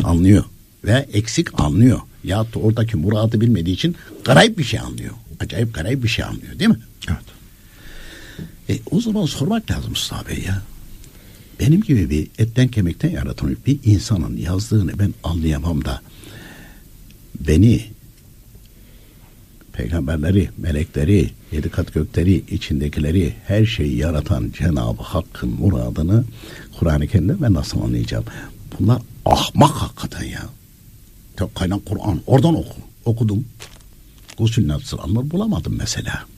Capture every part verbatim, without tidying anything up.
anlıyor ve eksik anlıyor. Ya da oradaki muradı bilmediği için garip bir şey anlıyor. Acayip garip bir şey anlıyor, değil mi? Evet. E, o zaman sormak lazım Mustafa Bey ya. Benim gibi bir etten kemikten yaratılmış bir insanın yazdığını ben anlayamam da beni, peygamberleri, melekleri, yedi kat gökleri, içindekileri, her şeyi yaratan Cenab-ı Hakk'ın muradını Kur'an-ı Kerim'de ben nasıl anlayacağım? Bunlar ahmak hakikaten ya. Tek kaynak Kur'an. Oradan oku. Okudum. Gusül nasıl alınır bulamadım mesela.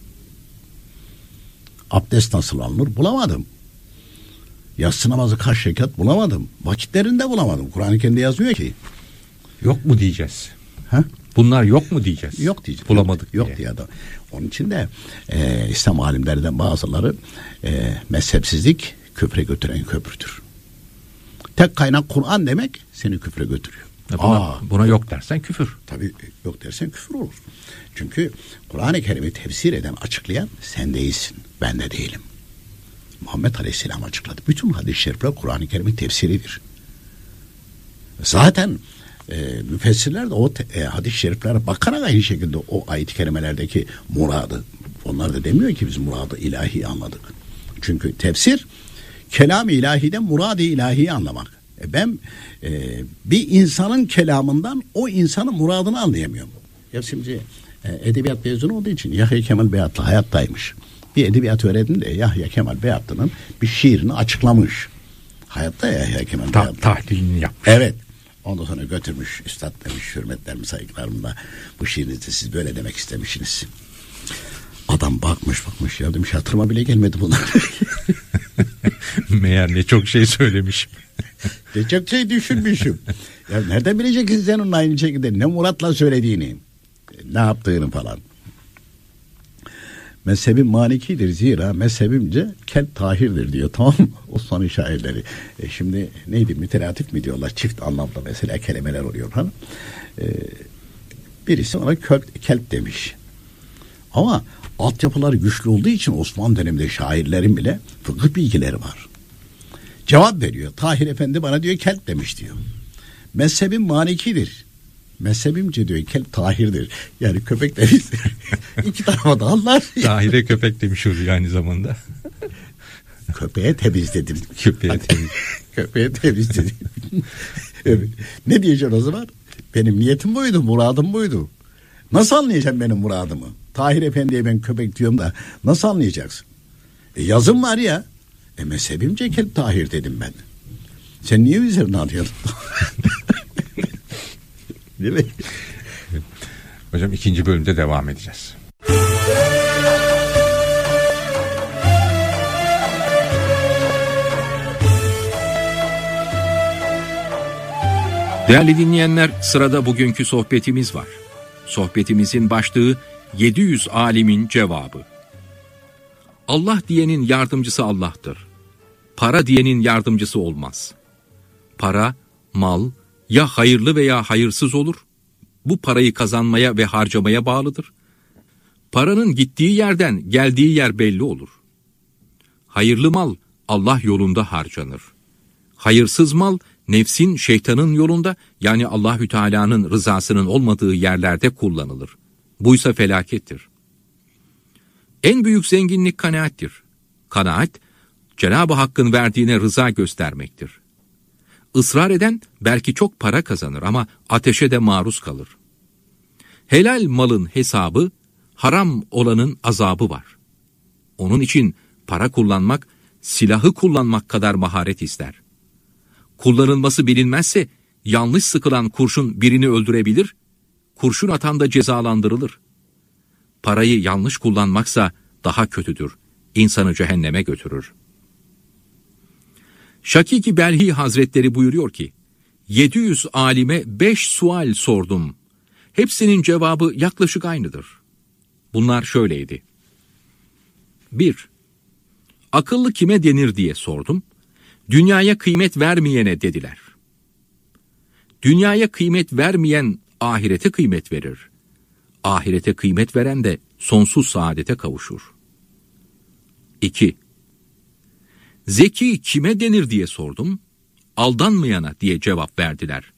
Abdest nasıl alınır bulamadım. Yatsı namazı kaç rekat bulamadım. Vakitlerinde bulamadım. Kur'an-ı Kerim'de yazıyor ki. Yok mu diyeceğiz? Ha? Bunlar yok mu diyeceğiz? Yok diyeceğiz. Bulamadık yok, diye. Yok diye adam. Onun için de e, İslam alimlerinden bazıları e, mezhepsizlik küfre götüren köprüdür. Tek kaynak Kur'an demek seni küfre götürüyor. Ya buna, Aa, buna yok dersen küfür. Tabii yok dersen küfür olur. Çünkü Kur'an-ı Kerim'i tefsir eden, açıklayan sen değilsin. Ben de değilim. Muhammed Aleyhisselam açıkladı. Bütün hadis-i şerifler Kur'an-ı Kerim'in tefsiridir. Zaten e, müfessirler de o te, e, hadis-i şeriflere bakarak aynı şekilde o ayet-i kerimelerdeki muradı, onlar da demiyor ki biz muradı ilahi anladık. Çünkü tefsir kelam-ı ilahiden murad-ı ilahiyi anlamak. E ben e, bir insanın kelamından o insanın muradını anlayamıyorum. Ya şimdi e, edebiyat mezunu olduğu için Yahya Kemal Beyatlı hayattaymış. Bir edebiyat öğretmeni de Yahya Kemal Beyatlı'nın bir şiirini açıklamış. Hayatta Yahya Kemal Ta- Beyatlı. Tahlilini yapmış. Evet. Ondan sonra götürmüş, üstad demiş, hürmetlerimi, saygılarımla bu şiirinizde siz böyle demek istemişsiniz. Adam bakmış bakmış ya demiş, hatırıma bile gelmedi bunlar. Meğer ne çok şey söylemişim. Ne çok şey düşünmüşüm. Ya nereden bileceksin sen onun aynı şekilde ne muratla söylediğini, ne yaptığını falan. Mezhebim Malikidir, zira mezhebimce kelp tahirdir diyor, tamam mı? Osmanlı şairleri. E şimdi neydi, müteratif mi diyorlar, çift anlamda mesela kelimeler oluyor falan. E, birisi ona kelp, kelp demiş. Ama altyapıları güçlü olduğu için Osmanlı döneminde şairlerin bile fıkıh bilgileri var. Cevap veriyor. Tahir Efendi bana diyor kelp demiş diyor. Mezhebim Malikidir. Mezhebimce diyor kelp tahirdir. Yani köpek demiş. İki tarafa da Allah. Tahir'e köpek demiş oluyor aynı zamanda. Köpeğe temiz dedim. Köpeğe temiz. Köpeğe temiz dedim. Evet. Ne diyeceksin o zaman? Benim niyetim buydu, muradım buydu. Nasıl anlayacaksın benim muradımı? Tahir Efendi'ye ben köpek diyorum da nasıl anlayacaksın? E yazım var ya. E mezhebimce kelp tahir dedim ben. Sen niye üzerine alıyorsun? Değil mi? Hocam ikinci bölümde devam edeceğiz. Değerli dinleyenler, sırada bugünkü sohbetimiz var. Sohbetimizin başlığı yedi yüz alimin cevabı. Allah diyenin yardımcısı Allah'tır. Para diyenin yardımcısı olmaz. Para, mal ya hayırlı veya hayırsız olur. Bu parayı kazanmaya ve harcamaya bağlıdır. Paranın gittiği yerden geldiği yer belli olur. Hayırlı mal Allah yolunda harcanır. Hayırsız mal nefsin, şeytanın yolunda, yani Allahü Teala'nın rızasının olmadığı yerlerde kullanılır. Buysa felakettir. En büyük zenginlik kanaattir. Kanaat, Cenab-ı Hakk'ın verdiğine rıza göstermektir. Israr eden belki çok para kazanır ama ateşe de maruz kalır. Helal malın hesabı, haram olanın azabı var. Onun için para kullanmak, silahı kullanmak kadar maharet ister. Kullanılması bilinmezse, yanlış sıkılan kurşun birini öldürebilir, kurşun atan da cezalandırılır. Parayı yanlış kullanmaksa daha kötüdür, insanı cehenneme götürür. Şakik-i Belhi Hazretleri buyuruyor ki, yedi yüz alime beş sual sordum. Hepsinin cevabı yaklaşık aynıdır. Bunlar şöyleydi. bir. Akıllı kime denir diye sordum. Dünyaya kıymet vermeyene dediler. Dünyaya kıymet vermeyen ahirete kıymet verir. Ahirete kıymet veren de sonsuz saadete kavuşur. iki. Zeki kime denir diye sordum. Aldanmayana diye cevap verdiler.